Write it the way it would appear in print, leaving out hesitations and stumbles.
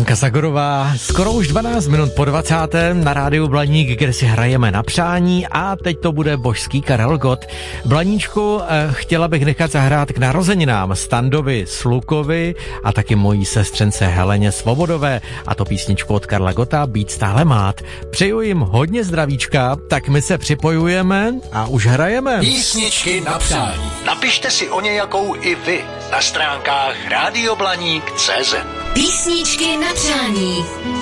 Blanka Zagorová, skoro už 12 minut po 20. na rádiu Blaník, kde si hrajeme na přání a teď to bude božský Karel Gott. Blaníčku, chtěla bych nechat zahrát k narozeninám Standovi Slukovi a taky mojí sestřence Heleně Svobodové, a to písničku od Karla Gotta Být stále mát. Přeju jim hodně zdravíčka, tak my se připojujeme a už hrajeme. Písničky na přání. Napište si o nějakou i vy na stránkách radioblaník.cz. Písničky na přání.